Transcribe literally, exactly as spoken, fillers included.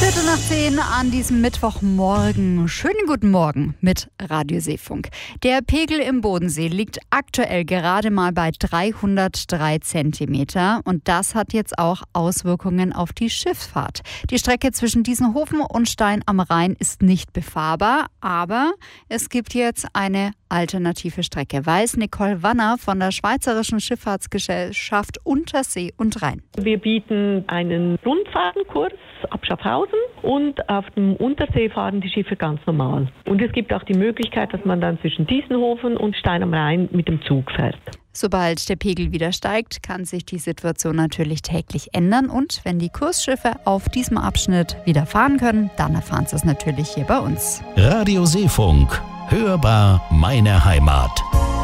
Viertel nach zehn an diesem Mittwochmorgen. Schönen guten Morgen mit Radio Seefunk. Der Pegel im Bodensee liegt aktuell gerade mal bei dreihundertdrei Zentimeter und das hat jetzt auch Auswirkungen auf die Schifffahrt. Die Strecke zwischen Diessenhofen und Stein am Rhein ist nicht befahrbar, aber es gibt jetzt eine alternative Strecke. Weiß Nicole Wanner von der Schweizerischen Schifffahrtsgesellschaft Untersee und Rhein. Wir bieten einen Rundfahrtenkurs ab Schaffhausen und auf dem Untersee fahren die Schiffe ganz normal. Und es gibt auch die Möglichkeit, dass man dann zwischen Diessenhofen und Stein am Rhein mit dem Zug fährt. Sobald der Pegel wieder steigt, kann sich die Situation natürlich täglich ändern. Und wenn die Kursschiffe auf diesem Abschnitt wieder fahren können, dann erfahren Sie es natürlich hier bei uns. Radio Seefunk. Hörbar meine Heimat.